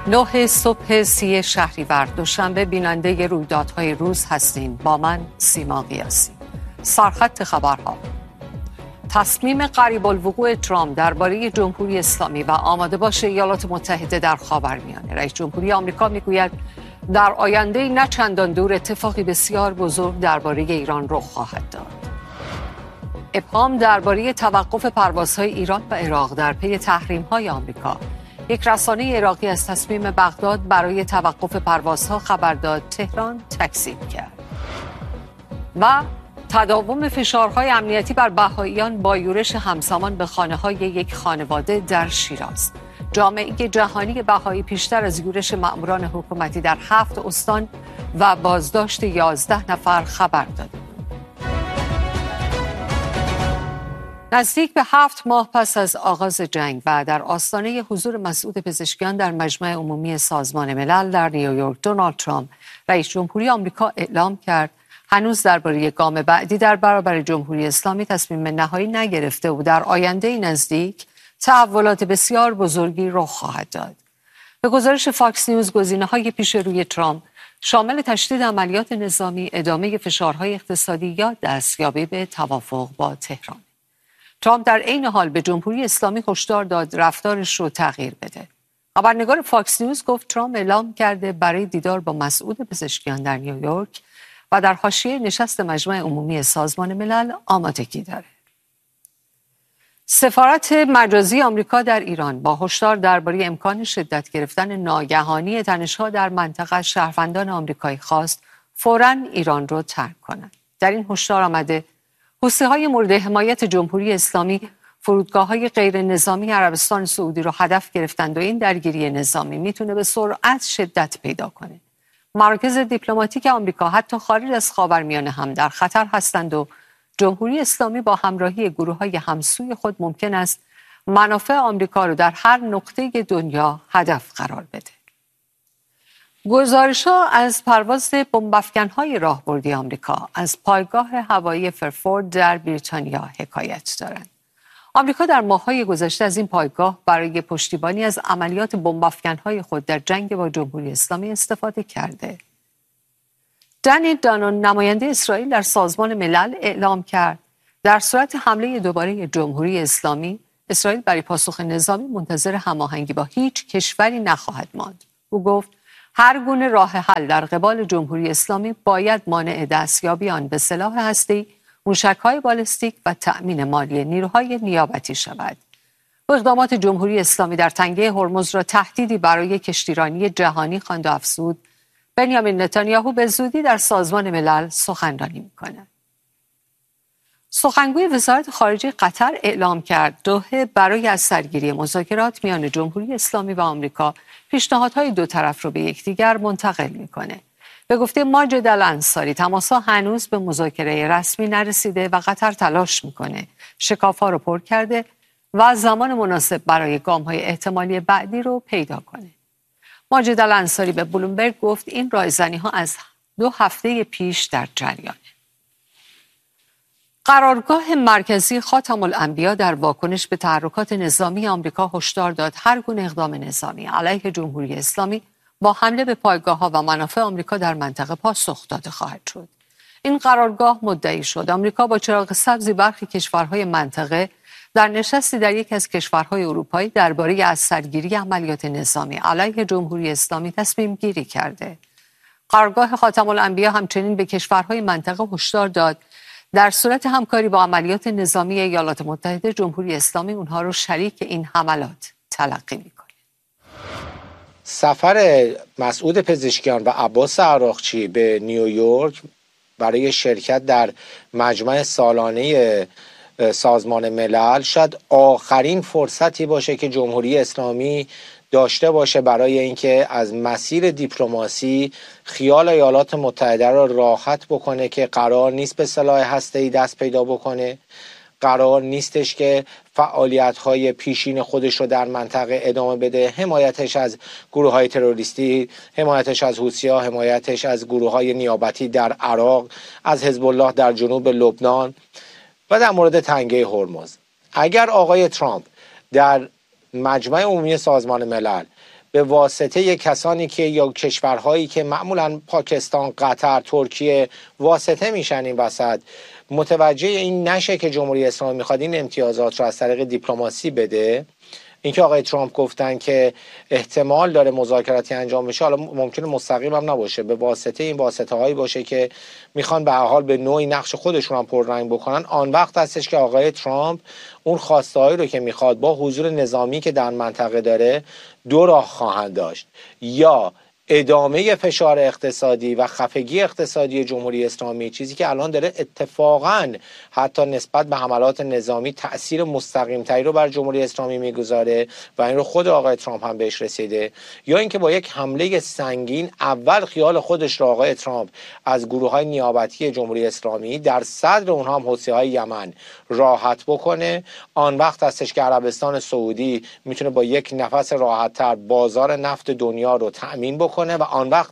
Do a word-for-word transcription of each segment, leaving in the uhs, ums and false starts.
نه صبح سی شهریور دوشنبه بیننده رویدادهای روز هستیم. با من سیما قیاسی. سرخط خبرها: تصمیم قریب الوقوع ترامپ درباره جمهوری اسلامی و آماده باش ایالات متحده در خاورمیانه. رئیس جمهوری آمریکا میگوید در آینده نه چندان دور اتفاقی بسیار بزرگ درباره ایران رخ خواهد داد. ابهام درباره توقف پروازهای ایران و عراق در پی تحریم‌های آمریکا. یک رسانه عراقی از تصمیم بغداد برای توقف پروازها خبر داد، تهران تکذیب کرد. و تداوم فشارهای امنیتی بر بهائیان با یورش همزمان به خانه‌های یک خانواده در شیراز. جامعه جهانی بهایی پیشتر از یورش مأموران حکومتی در هفت استان و بازداشت یازده نفر خبر داد. نزدیک به هفت ماه پس از آغاز جنگ و در آستانه حضور مسعود پزشکیان در مجمع عمومی سازمان ملل در نیویورک، دونالد ترامپ رئیس جمهوری آمریکا اعلام کرد هنوز درباره گام بعدی در برابر جمهوری اسلامی تصمیم نهایی نگرفته و در آینده نزدیک تحولات بسیار بزرگی رخ خواهد داد. به گزارش فاکس نیوز، گزینه‌های پیش روی ترامپ شامل تشدید عملیات نظامی، ادامه فشارهای اقتصادی یا دستیابی به توافق با تهران. ترامپ در عین حال به جمهوری اسلامی هشدار داد رفتارش رو تغییر بده. خبرنگار فاکس نیوز گفت ترامپ اعلام کرده برای دیدار با مسعود پزشکیان در نیویورک و در حاشیه نشست مجمع عمومی سازمان ملل آمادگی داره. سفارت مجازی آمریکا در ایران با هشدار درباره امکان شدت گرفتن ناگهانی تنش‌ها در منطقه شهروندان آمریکایی خواست فوراً ایران رو ترک کنند. در این هشدار آمده حوثی‌های مورد حمایت جمهوری اسلامی فرودگاه‌های غیر نظامی عربستان سعودی رو هدف گرفتند و این درگیری نظامی میتونه به سرعت شدت پیدا کنه. مراکز دیپلماتیک آمریکا حتی خارج از خاورمیانه هم در خطر هستند و جمهوری اسلامی با همراهی گروه‌های همسوی خود ممکن است منافع آمریکا رو در هر نقطه دنیا هدف قرار بده. گزارش‌ها از پرواز بمب‌افکن‌های راهبردی آمریکا از پایگاه هوایی فرفورد در بریتانیا حکایت دارند. آمریکا در ماه‌های گذشته از این پایگاه برای پشتیبانی از عملیات بمب‌افکن‌های خود در جنگ با جمهوری اسلامی استفاده کرده. دنی دانون، نماینده اسرائیل در سازمان ملل، اعلام کرد در صورت حمله دوباره جمهوری اسلامی، اسرائیل برای پاسخ نظامی منتظر هماهنگی با هیچ کشوری نخواهد ماند. او گفت هر گونه راه حل در قبال جمهوری اسلامی باید مانع دستیابی آن به سلاح هسته‌ای، موشک‌های بالستیک و تأمین مالی نیروهای نیابتی شود. او اقدامات جمهوری اسلامی در تنگه هرمز را تهدیدی برای کشتیرانی جهانی خواند و افزود بنیامین نتانیاهو به زودی در سازمان ملل سخنرانی می‌کند. سخنگوی وزارت خارجه قطر اعلام کرد دوحه برای از سرگیری مذاکرات میان جمهوری اسلامی و آمریکا پیشنهادهای دو طرف رو به یکدیگر منتقل میکنه. به گفته ماجد الانصاری تماس‌ها هنوز به مذاکره رسمی نرسیده و قطر تلاش میکنه شکاف‌ها رو پر کرده و زمان مناسب برای گام‌های احتمالی بعدی رو پیدا کنه. ماجد الانصاری به بلومبرگ گفت این رایزنی‌ها از دو هفته پیش در جریانه. قرارگاه مرکزی خاتم الانبیا در واکنش به تحرکات نظامی آمریکا هشدار داد هر گونه اقدام نظامی علیه جمهوری اسلامی با حمله به پایگاه‌ها و منافع آمریکا در منطقه پاسخ داده خواهد شد. این قرارگاه مدعی شد آمریکا با چراغ سبزی برخی کشورهای منطقه در نشستی در یک از کشورهای اروپایی درباره از سرگیری عملیات نظامی علیه جمهوری اسلامی تصمیم گیری کرده. قرارگاه خاتم الانبیا همچنین به کشورهای منطقه هشدار داد در صورت همکاری با عملیات نظامی ایالات متحده جمهوری اسلامی اونها رو شریک این حملات تلقی میکنه. سفر مسعود پزشکیان و عباس عراقچی به نیویورک برای شرکت در مجمع سالانه سازمان ملل شاید آخرین فرصتی باشه که جمهوری اسلامی داشته باشه برای اینکه از مسیر دیپلماسی خیال ایالات متحده را راحت بکنه که قرار نیست به سلاح هسته‌ای دست پیدا بکنه، قرار نیستش که فعالیت‌های پیشین خودش رو در منطقه ادامه بده، حمایتش از گروه‌های تروریستی، حمایتش از حوثی‌ها، حمایتش از گروه‌های نیابتی در عراق، از حزب الله در جنوب لبنان و در مورد تنگه هرمز. اگر آقای ترامپ در مجمع عمومی سازمان ملل به واسطه کسانی که یا کشورهایی که معمولا پاکستان، قطر، ترکیه واسطه میشن این وسط، متوجه این نشه که جمهوری اسلامی میخواد این امتیازات رو از طریق دیپلماسی بده. اینکه آقای ترامپ گفتن که احتمال داره مذاکراتی انجام بشه، حالا ممکنه مستقیم هم نباشه، به واسطه این واسطه هایی باشه که میخوان به هر حال به نوعی نقش خودشون هم پررنگ بکنن. آن وقت هستش که آقای ترامپ اون خواسته هایی رو که میخواد با حضور نظامی که در منطقه داره دو راه خواهند داشت: یا ادامه فشار اقتصادی و خفگی اقتصادی جمهوری اسلامی، چیزی که الان داره اتفاقاً حتی نسبت به حملات نظامی تأثیر مستقیم تری رو بر جمهوری اسلامی میگذاره و این رو خود آقای ترامپ هم بهش رسیده، یا اینکه با یک حمله سنگین اول خیال خودش رو آقای ترامپ از گروه‌های نیابتی جمهوری اسلامی در صدر اونها هم حوثی‌های یمن راحت بکنه. آن وقت هستش که عربستان سعودی میتونه با یک نفس راحت‌تر بازار نفت دنیا رو تأمین بکنه و آن وقت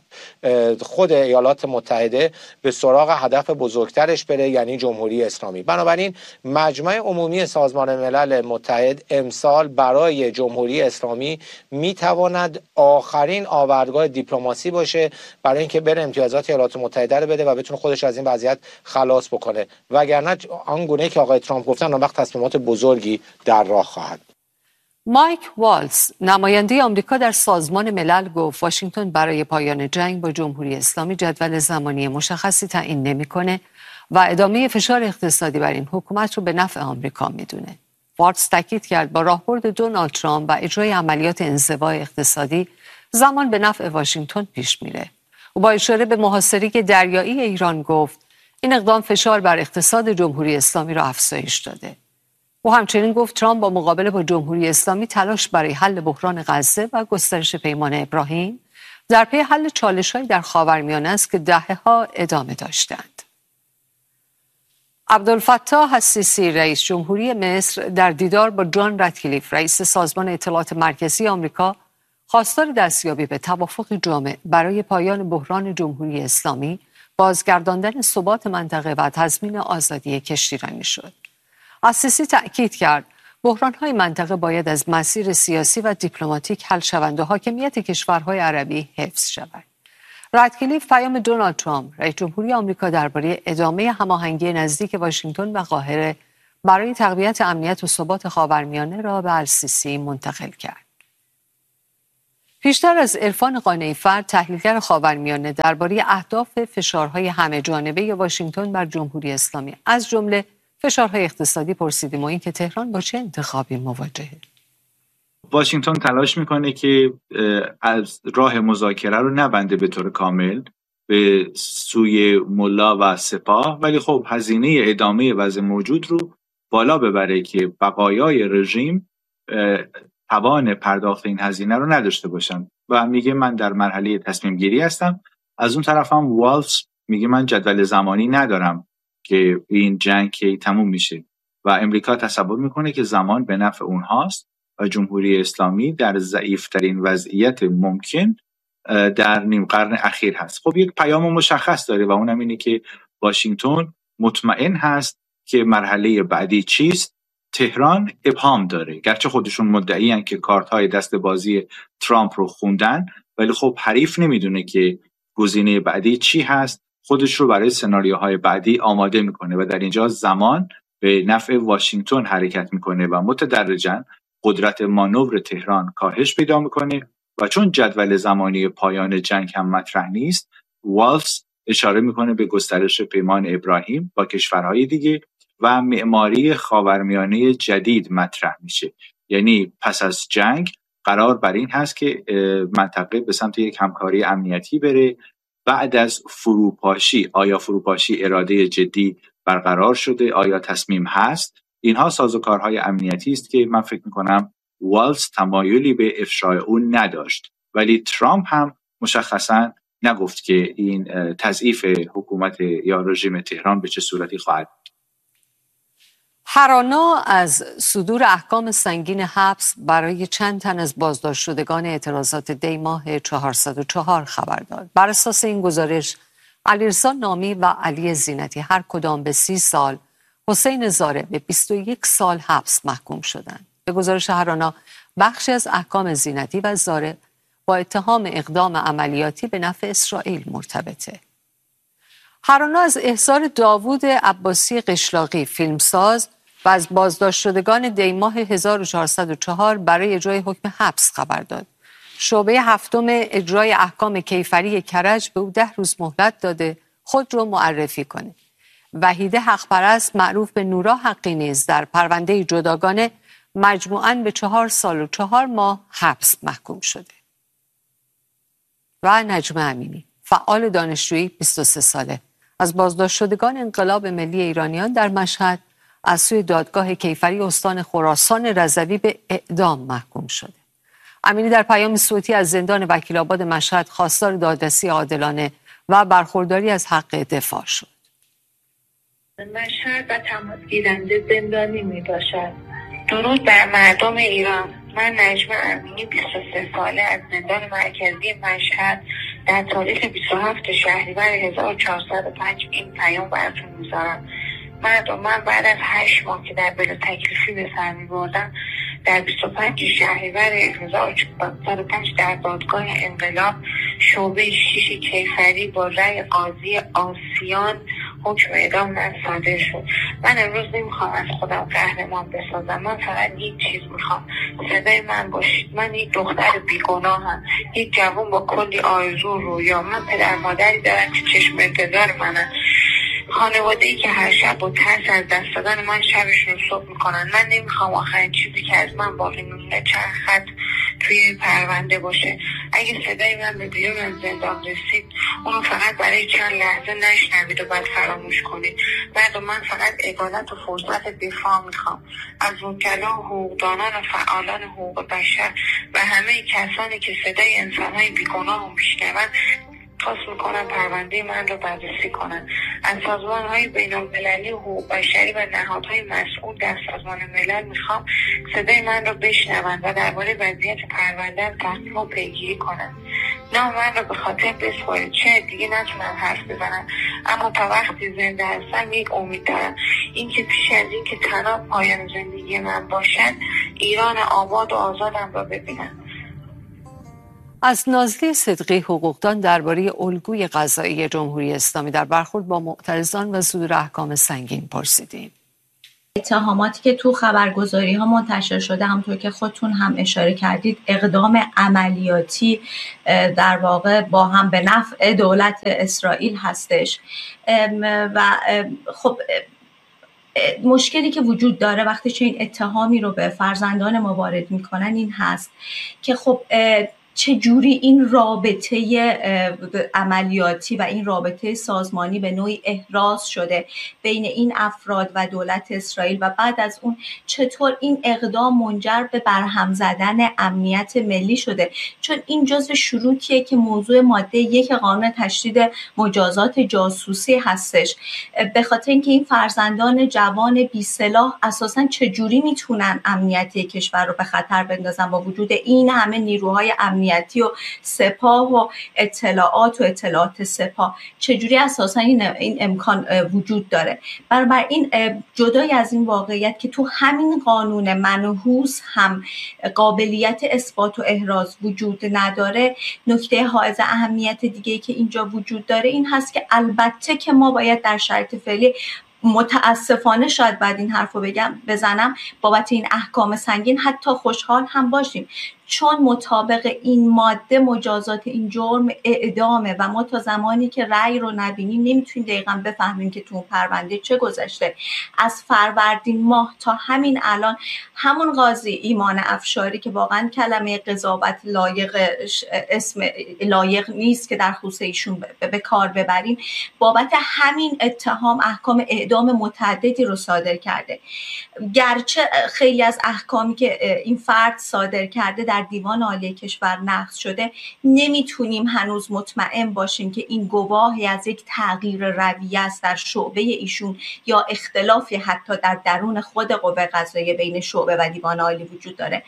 خود ایالات متحده به سراغ هدف بزرگترش بره، یعنی جمهوری اسلامی. بنابراین مجمع عمومی سازمان ملل متحد امسال برای جمهوری اسلامی میتواند آخرین آوردگاه دیپلماسی باشه برای اینکه بره امتیازات ایالات متحده رو بده و بتونه خودش از این وضعیت خلاص بکنه، وگرنه آنگونه که آقای ترامپ گفتن آن وقت تصمیمات بزرگی در راه خواهد. مایک والتز، نماینده آمریکا در سازمان ملل، گفت واشنگتن برای پایان جنگ با جمهوری اسلامی جدول زمانی مشخصی تعیین نمی‌کنه و ادامه فشار اقتصادی بر این حکومت رو به نفع آمریکا میدونه. والتز تاکید کرد با راهبرد دونالد ترامپ و اجرای عملیات انزوا اقتصادی زمان به نفع واشنگتن پیش میره. او با اشاره به محاصره دریایی ایران گفت این اقدام فشار بر اقتصاد جمهوری اسلامی را افزایش داده. او همچنین گفت ترامپ با مقابله با جمهوری اسلامی تلاش برای حل بحران غزه و گسترش پیمان ابراهیم در پی حل چالش‌هایی در خاورمیانه است که دهه‌ها ادامه داشتند. عبدالفتاح السیسی، رئیس جمهوری مصر، در دیدار با جان رتکلیف، رئیس سازمان اطلاعات مرکزی آمریکا، خواستار دستیابی به توافق جامع برای پایان بحران جمهوری اسلامی، بازگرداندن ثبات منطقه و تضمین آزادی کشتیرانی شد. السیسی تأکید کرد بحران‌های منطقه باید از مسیر سیاسی و دیپلماتیک حل شوند و حاکمیت کشورهای عربی حفظ شود. رتکلیف پیام دونالد ترامپ، رئیس جمهوری آمریکا، درباره ادامه هماهنگی نزدیک واشنگتن و قاهره برای تقویت امنیت و ثبات خاورمیانه را به السیسی منتقل کرد. پیشتر از عرفان قانعی فرد، تحلیلگر خاورمیانه، درباره اهداف فشارهای همه جانبه واشنگتن بر جمهوری اسلامی از جمله فشارهای اقتصادی پرسیدیم و این که تهران با چه انتخابی مواجهه. واشنگتن تلاش میکنه که از راه مذاکره رو نبنده به طور کامل به سوی ملا و سپاه، ولی خب هزینه ادامه وضع موجود رو بالا ببره که بقایای رژیم توان پرداخت این هزینه رو نداشته باشن و میگه من در مرحله تصمیم گیری هستم. از اون طرف هم والتز میگه من جدول زمانی ندارم که این جنگ کی تموم میشه و امریکا تصور میکنه که زمان به نفع اونهاست و جمهوری اسلامی در ضعیفترین وضعیت ممکن در نیم قرن اخیر هست. خب یک پیام مشخص داره و اونم اینه که واشنگتن مطمئن هست که مرحله بعدی چیست. تهران ابهام داره، گرچه خودشون مدعیان که کارت‌های دست بازی ترامپ رو خوندن، ولی خب حریف نمیدونه که گزینه بعدی چی هست، خودش رو برای سناریوهای بعدی آماده میکنه و در اینجا زمان به نفع واشنگتن حرکت میکنه و متدرجاً قدرت مانور تهران کاهش پیدا میکنه و چون جدول زمانی پایان جنگ هم مطرح نیست، والتز اشاره میکنه به گسترش پیمان ابراهیم با کشورهای دیگه و معماری خاورمیانه جدید مطرح میشه. یعنی پس از جنگ قرار بر این هست که منطقه به سمت یک همکاری امنیتی بره. بعد از فروپاشی، آیا فروپاشی اراده جدی برقرار شده؟ آیا تصمیم هست؟ اینها سازوکارهای امنیتی است که من فکر میکنم والتز تمایلی به افشای اون نداشت، ولی ترامپ هم مشخصا نگفت که این تضعیف حکومت یا رژیم تهران به چه صورتی خواهد. هرانا از صدور احکام سنگین حبس برای چند تن از بازداشت شدگان اعتراضات دی ماه چهارصد و چهار خبر داد. بر اساس این گزارش، علیرضا نامی و علی زینتی هر کدام به سی سال، حسین زاره به بیست و یک سال حبس محکوم شدند. به گزارش هرانا، بخشی از احکام زینتی و زاره با اتهام اقدام عملیاتی به نفع اسرائیل مرتبطه. هرانا از احضار داوود عباسی قشلاقی فیلمساز و از بازداشت شدگان دیماه هزار و چهارصد و چهار برای اجرای حکم حبس خبر داد. شعبه هفتم اجرای احکام کیفری کرج به او ده روز مهلت داده خود رو معرفی کنه. وحیده حقپرست معروف به نورا حقی نیز در پرونده جداگانه مجموعاً به چهار سال و چهار ماه حبس محکوم شده. و نجمه امینی فعال دانشجویی بیست و سه ساله از بازداشت شدگان انقلاب ملی ایرانیان در مشهد از سوی دادگاه کیفری استان خراسان رضوی به اعدام محکوم شده. امینی در پیام صوتی از زندان وکیل‌آباد مشهد خواستار دادرسی عادلانه و برخورداری از حق دفاع شد. مشهد و تماس گیرنده زندانی می باشد. درود بر مردم ایران. من نجمه امینی بیست و سه ساله از زندان مرکزی مشهد در تاریخ بیست و هفتم شهریور هزار و چهارصد و پنج این پیام براتون میذارم. مردم، من بعد از هشت ماه که در بلا تکلیفی به سر میبردم در بیست و پنجم شهریور هزار و چهارصد و پنج در دادگاه انقلاب شعبه شش کیفری با رأی قاضی آسیان حکم اعدام من صادر شد. من امروز نمیخوام از خودم قهرمان بسازم. من فقط یک چیز میخوام، صدای من باشید. من یک دختر بیگناهم، یک جوان با کلی آرزو و رویا. من پدر مادری دارم که چشم انتظار منن، خانواده‌ای که هر شب با ترس از دست دادن من شبشون صبح میکنن. من نمیخوام آخرین چیزی که از من باقی میمونه چند خط توی پرونده باشه. اگه صدای من به بیرون از زندان رسید اونو فقط برای چند لحظه نشنوید و بعد فراموش کنید. بعد من فقط عدالت و فرصت دفاع میخوام از وکلا و حقوقدانان و فعالان حقوق بشر و همه کسانی که صدای انسانهای بیگناه رو میشنون. خواست میکنم پرونده من رو بررسی کنن. از سازمان های بین المللی و حقوق بشری و نهادهای مسئول در سازمان ملل میخوام صدای من رو بشنون و درباره وضعیت پرونده تحقیق و پیگیری کنن. نه من رو به خاطر بسپارید، چه دیگه نتونم حرف بزنم، اما تا وقتی زنده هستم یک امید دارم، این که پیش از این که تنها پایان زندگی من باشد ایران آباد و آزادم را ببینم. از نازلی صدقی حقوقدان درباره الگوی قضایی جمهوری اسلامی در برخورد با معترضان و صدور احکام سنگین پرسیدیم. اتهاماتی که تو خبرگزاری ها منتشر شده همونطور که خودتون هم اشاره کردید اقدام عملیاتی در واقع با هم به نفع دولت اسرائیل هستش و خب مشکلی که وجود داره وقتی چه این اتهامی رو به فرزندان ما وارد میکنن این هست که خب چه جوری این رابطه عملیاتی و این رابطه سازمانی به نوعی احراز شده بین این افراد و دولت اسرائیل و بعد از اون چطور این اقدام منجر به برهم زدن امنیت ملی شده، چون این جزو شروطیه که موضوع ماده یک قانون تشدید مجازات جاسوسی هستش. به خاطر اینکه این فرزندان جوان بی سلاح اساساً چه جوری میتونن امنیت کشور رو به خطر بندازن با وجود این همه نیروهای امنیتی و سپاه و اطلاعات و اطلاعات سپاه، چجوری اساسا این, این امکان وجود داره. بر این جدای از این واقعیت که تو همین قانون منحوس هم قابلیت اثبات و احراز وجود نداره، نکته حائز اهمیت دیگه که اینجا وجود داره این هست که البته که ما باید در شرایط فعلی متاسفانه شاید بعد این حرف رو بگم بزنم بابت این احکام سنگین حتی خوشحال هم باشیم، چون مطابق این ماده مجازات این جرم اعدامه و ما تا زمانی که رأی رو نبینیم نمیتونیم دقیقاً بفهمیم که تو پرونده چه گذشته. از فروردین ماه تا همین الان همون قاضی ایمان افشاری که واقعاً کلمه قضاوت لایق اسم لایق نیست که در خصوص ایشون به کار ببریم، بابت همین اتهام احکام اعدام متعددی رو صادر کرده. گرچه خیلی از احکامی که این فرد صادر کرده در دیوان عالی کشور نقض شده، نمیتونیم هنوز مطمئن باشیم که این گواهی از یک تغییر رویه است در شعبه ایشون یا اختلافی حتی در درون خود قوه قضاییه بین شعبه و دیوان عالی وجود داره.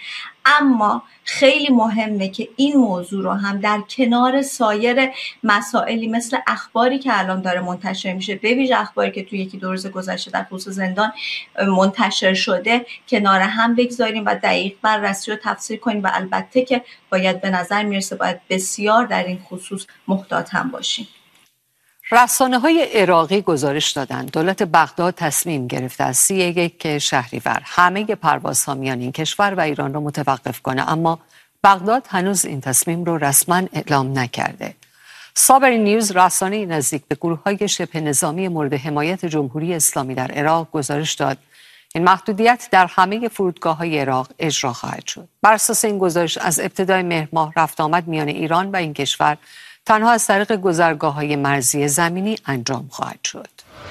اما خیلی مهمه که این موضوع رو هم در کنار سایر مسائلی مثل اخباری که الان داره منتشر میشه، به ویژه اخباری که توی یکی دو روز گذشته در خصوص زندان منتشر شده، کنار هم بگذاریم و دقیق بررسی رو تفسیر کنیم و البته که باید به نظر میرسه باید بسیار در این خصوص محتاط هم باشیم. رسانه‌های عراقی گزارش دادند دولت بغداد تصمیم گرفته از سی و یک شهریور همه پروازها میان این کشور و ایران را متوقف کنه، اما بغداد هنوز این تصمیم رو رسما اعلام نکرده. صابری نیوز رسانه‌ای نزدیک به گروه‌های شبه نظامی مورد حمایت جمهوری اسلامی در عراق گزارش داد این محدودیت در همه فرودگاه‌های عراق اجرا خواهد شد. بر اساس این گزارش از ابتدای مهر ماه رفت آمد میان ایران و این کشور تنها از طریق گذرگاه‌های مرزی زمینی انجام خواهد شد.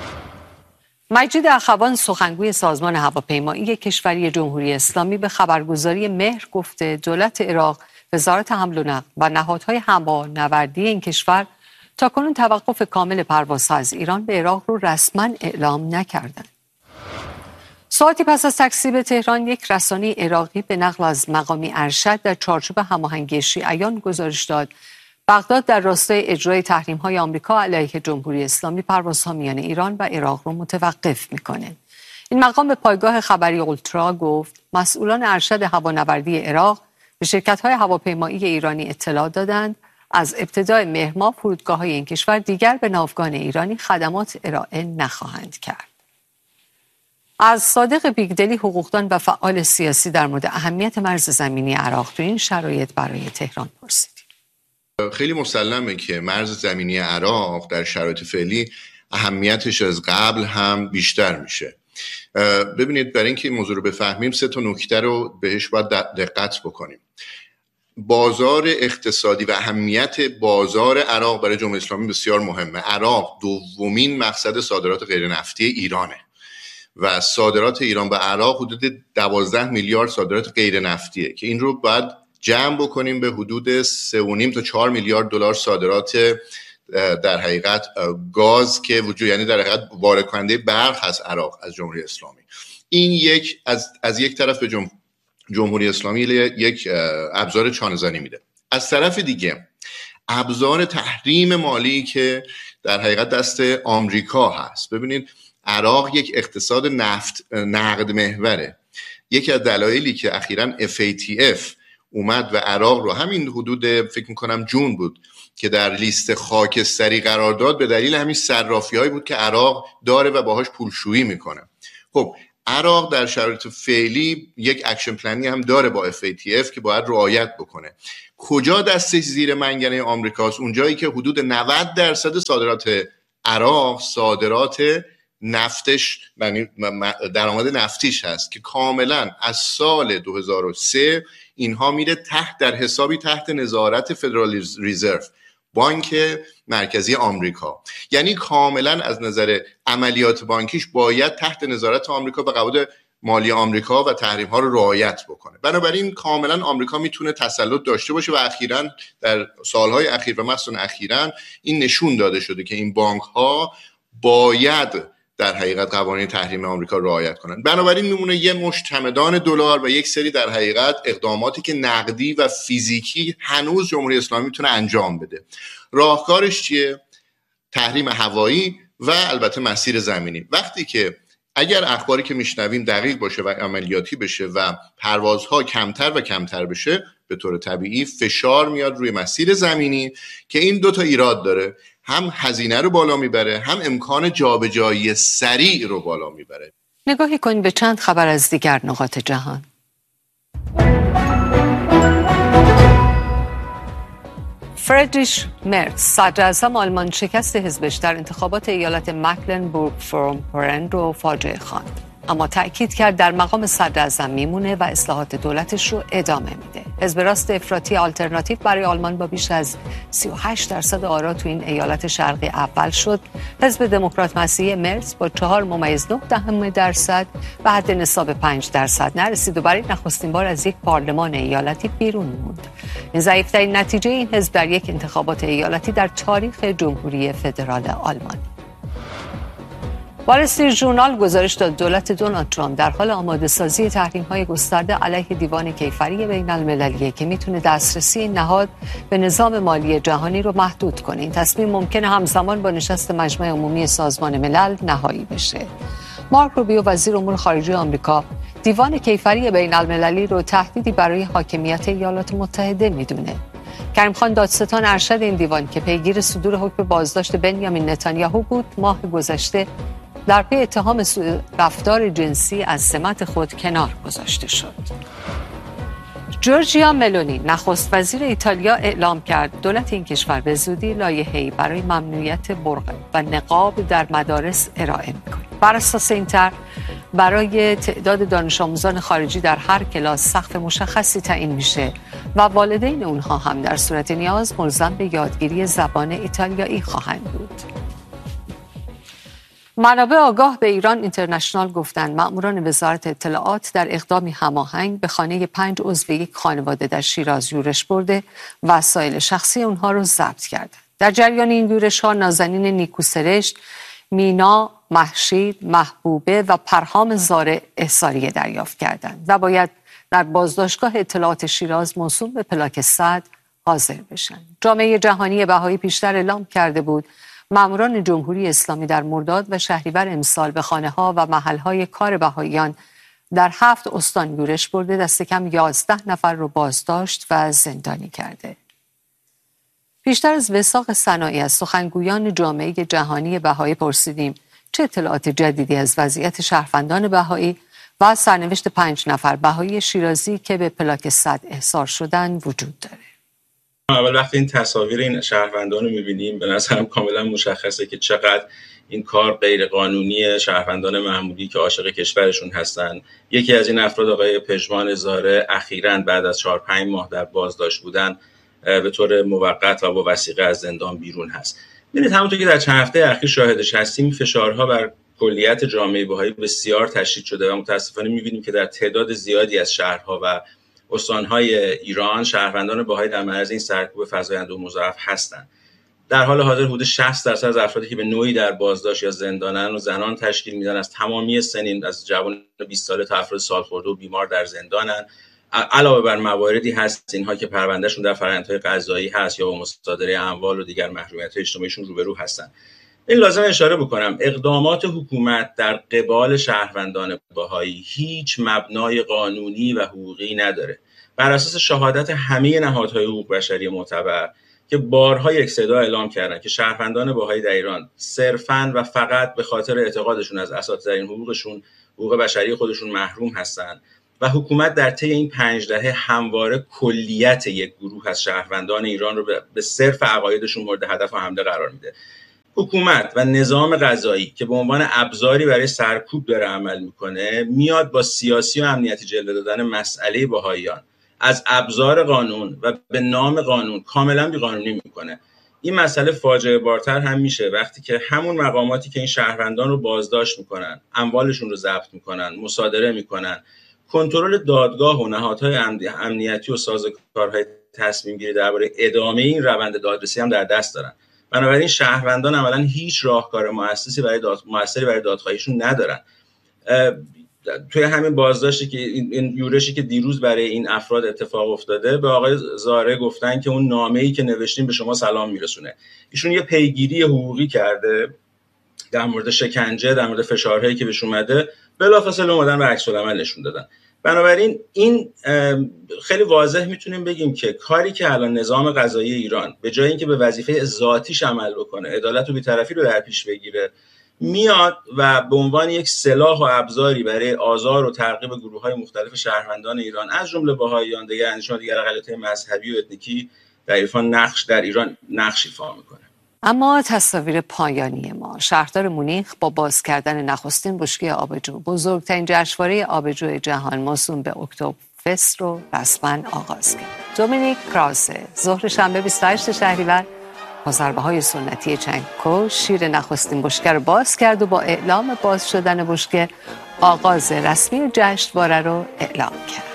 مجید اخوان سخنگوی سازمان هواپیمایی کشوری جمهوری اسلامی به خبرگزاری مهر گفته دولت عراق، وزارت حمل و نقل و نهادهای هوانوردی این کشور تاکنون توقف کامل پروازها از ایران به عراق رو رسما اعلام نکردند. ساعتی پس از تکذیب تهران، یک رسانه عراقی به نقل از مقامی ارشد در چارچوب هماهنگی شیعیان گزارش داد بغداد در راستای اجرای تحریم‌های آمریکا علیه جمهوری اسلامی پروازها میان ایران و عراق را متوقف می‌کنه. این مقام به پایگاه خبری اولترا گفت مسئولان ارشد هوانوردی عراق به شرکت‌های هواپیمایی ایرانی اطلاع دادند از ابتدای مهر ماه فرودگاه‌های این کشور دیگر به ناوگان ایرانی خدمات ارائه نخواهند کرد. از صادق بیگدلی حقوقدان و فعال سیاسی در مورد اهمیت مرز زمینی عراق تو این شرایط برای تهران پرسیدیم. خیلی مسلمه که مرز زمینی عراق در شرایط فعلی اهمیتش از قبل هم بیشتر میشه. ببینید، برای اینکه این موضوع رو بفهمیم سه تا نکته رو بهش باید دقت بکنیم. بازار اقتصادی و اهمیت بازار عراق برای جمهوری اسلامی بسیار مهمه. عراق دومین مقصد صادرات غیر نفتی ایرانه و صادرات ایران به عراق حدود دوازده میلیارد صادرات غیر نفتیه که این رو باید جمع بکنیم به حدود سه و نیم تا چهار میلیارد دلار صادرات در حقیقت گاز که وجود، یعنی در حقیقت وارد کننده برق هست عراق از جمهوری اسلامی. این یک از از یک طرف به جم... جمهوری اسلامی یک ابزار چانه‌زنی میده. از طرف دیگه ابزار تحریم مالی که در حقیقت دست آمریکا هست. ببینید، عراق یک اقتصاد نفت نقد محوره. یکی از دلایلی که اخیراً اف ای تی اف اومد و عراق رو همین حدود فکر میکنم جون بود که در لیست خاکستری قرار داد، به دلیل همین صرافی‌هایی بود که عراق داره و باهاش پولشویی میکنه. خب عراق در شرایط فعلی یک اکشن پلنی هم داره با اف ای تی اف که باید رعایت بکنه. کجا دستش زیر منگنه آمریکاست؟ اونجایی که حدود نود درصد صادرات عراق صادرات نفتش، یعنی درآمد نفتیش هست که کاملا از سال دو هزار و سه اینها میره تحت در حسابی تحت نظارت فدرال ریزرو، بانک مرکزی آمریکا. یعنی کاملا از نظر عملیات بانکیش باید تحت نظارت آمریکا و قواعد مالی آمریکا و تحریم ها رو رعایت بکنه. بنابراین کاملا آمریکا میتونه تسلط داشته باشه و اخیراً در سالهای اخیر و مثلا اخیراً این نشون داده شده که این بانک ها باید در حقیقت قوانین تحریم آمریکا رعایت کنند. بنابراین میمونه یه مشت چمدان دلار و یک سری در حقیقت اقداماتی که نقدی و فیزیکی هنوز جمهوری اسلامی میتونه انجام بده. راهکارش چیه؟ تحریم هوایی و البته مسیر زمینی. وقتی که اگر اخباری که میشنویم دقیق باشه و عملیاتی بشه و پروازها کمتر و کمتر بشه، به طور طبیعی فشار میاد روی مسیر زمینی که این دو تا ایراد داره. هم هزینه رو بالا میبره، هم امکان جابجایی سریع رو بالا میبره. نگاهی کنید به چند خبر از دیگر نقاط جهان. فریدریش مرز، صدر اعظم آلمان، شکست حزبش در انتخابات ایالت مکلنبورگ-فورپومرن رو فاجعه خواند، اما تأکید کرد در مقام صدر اعظم میمونه و اصلاحات دولتش رو ادامه میده. حزب راست افراطی آلترناتیو برای آلمان با بیش از سی و هشت درصد آرا تو این ایالت شرقی اول شد. حزب دموکرات مسیحی مرز با چهار ممیز نه دهم درصد به حد نصاب پنج درصد نرسید و برای نخستین بار از یک پارلمان ایالتی بیرون موند. این ضعیف‌ترین نتیجه این حزب در یک انتخابات ایالتی در تاریخ جمهوری فدرال آلمان. وال استریت ژورنال گزارش داد دولت دونالد ترامپ در حال آماده سازی تحریم‌های گسترده علیه دیوان کیفری بین المللیه که میتونه دسترسی این نهاد به نظام مالی جهانی رو محدود کنه. این تصمیم ممکنه همزمان با نشست مجمع عمومی سازمان ملل نهایی بشه. مارک روبیو وزیر امور خارجه آمریکا دیوان کیفری بین المللی رو تهدیدی برای حاکمیت ایالات متحده میدونه. کریم خان دادستان ارشد این دیوان که پیگیر صدور حکم بازداشت بنیامین نتانیاهو بود، ماه گذشته در پی اتهام سوء رفتار جنسی از سمت خود کنار گذاشته شد. جورجیا ملونی نخست وزیر ایتالیا اعلام کرد دولت این کشور به زودی لایحه‌ای برای ممنوعیت برقع و نقاب در مدارس ارائه می‌کند. بر اساس این طرح برای تعداد دانش آموزان خارجی در هر کلاس سقف مشخصی تعیین میشه و والدین اونها هم در صورت نیاز ملزم به یادگیری زبان ایتالیایی خواهند بود. منابع آگاه به ایران اینترنشنال گفتند مأموران وزارت اطلاعات در اقدامی هماهنگ به خانه پنج عضو یک خانواده در شیراز یورش برده و وسایل شخصی اونها رو ضبط کردند. در جریان این یورش ها نازنین نیکوسرشت، مینا، مهشید، محبوبه و پرهام زارع احصاریه دریافت کردند و باید در بازداشتگاه اطلاعات شیراز موسوم به پلاک صد حاضر بشن. جامعه جهانی بهایی پیشتر اعلام کرده بود ماموران جمهوری اسلامی در مرداد و شهریور امسال به خانه‌ها و محل‌های کار بهاییان در هفت استان یورش برده دست کم یازده نفر رو بازداشت و زندانی کرده. پیشتر از وثاق صناعی از سخنگویان جامعه جهانی بهایی پرسیدیم چه اطلاعات جدیدی از وضعیت شهروندان بهایی و سرنوشت پنج نفر بهایی شیرازی که به پلاک صد احضار شدن وجود داره. اول وقتی این تصاویر این شهروندان رو می‌بینیم به نظرم کاملا مشخصه که چقدر این کار غیر قانونی شهروندان معمولی که عاشق کشورشون هستن. یکی از این افراد آقای پژمان زارع اخیراً بعد از چهار پنج ماه در بازداشت بودن به طور موقت و با وثیقه از زندان بیرون هست. ببینید همونطور که در چند هفته اخیر شاهدش هستیم فشارها بر کلیت جامعه بهایی بسیار تشدید شده و متاسفانه می‌بینیم که در تعداد زیادی از شهرها و استان‌های ایران شهروندان بهایی در معرض این سرکوب فزاینده و مضاعف هستند. در حال حاضر حدود شصت درصد از افرادی که به نوعی در بازداشت یا زندانن و زنان تشکیل میدن از تمامی سنین از جوان بیست ساله تا افراد سالخورده و بیمار در زندانن. علاوه بر مواردی هست اینها که پروندهشون در فرآیندهای قضایی هست یا با مصادره اموال و دیگر محرومیت‌های اجتماعیشون روبرو هستن. این لازم اشاره بکنم اقدامات حکومت در قبال شهروندان بهایی هیچ مبنای قانونی و حقوقی نداره. بر اساس شهادت همه نهادهای حقوق بشری معتبر که بارها یک صدا اعلام کردن که شهروندان بهایی در ایران صرفاً و فقط به خاطر اعتقادشون از اساس‌ترین حقوقشون حقوق بشری خودشون محروم هستند و حکومت در طی این پنج دهه همواره کلیت یک گروه از شهروندان ایران رو به صرف عقایدشون مورد هدف و حمله قرار میده. حکومت و نظام قضایی که به عنوان ابزاری برای سرکوب داره عمل میکنه میاد با سیاسی و امنیتی جلوه دادن مسئله بهاییان از ابزار قانون و به نام قانون کاملا بیقانونی میکنه. این مسئله فاجعه بارتر هم میشه وقتی که همون مقاماتی که این شهروندان رو بازداشت میکنن، اموالشون رو ضبط میکنن، مصادره میکنن، کنترل دادگاه و نهادهای امنیتی و سازوکارهای تصمیم گیری درباره ادامه این روند دادرسی هم در دست دارن. بنابراین شهروندان عملاً هیچ راهکار مؤسسی برای داد مؤثری برای دادخواهیشون ندارن. توی همین بازداشتی که این یورشی که دیروز برای این افراد اتفاق افتاده به آقای زارع گفتن که اون نامه‌ای که نوشتیم به شما سلام میرسونه. ایشون یه پیگیری حقوقی کرده در مورد شکنجه، در مورد فشارهایی که بهش اومده، بلافاصله اومدن و عکس العمل نشون دادن. بنابراین این خیلی واضح میتونیم بگیم که کاری که الان نظام قضایی ایران به جای اینکه به وظیفه ذاتیش عمل بکنه، عدالت و بی‌طرفی رو در پیش بگیره، میاد و به عنوان یک سلاح و ابزاری برای آزار و تعقیب گروه‌های مختلف شهروندان ایران از جمله بهائیان، دیگر اندیشه‌ها، دیگر اقلیت‌های مذهبی و اتنیکی در ایران نقش در ایران نقش ایفا میکنه. اما تصاویر پایانی ما شهردار مونیخ با باز کردن نخستین بشکه آبجو بزرگترین جشنواره آبجو جهان موسوم به اکتبر فست رو رسما آغاز کرد. دومینیک کراسه ظهر شنبه بیست و هشتم شهریور با ضربه‌های سنتی چنگکو شیر نخستین بشکه رو باز کرد و با اعلام باز شدن بشکه آغاز رسمی جشنواره رو اعلام کرد.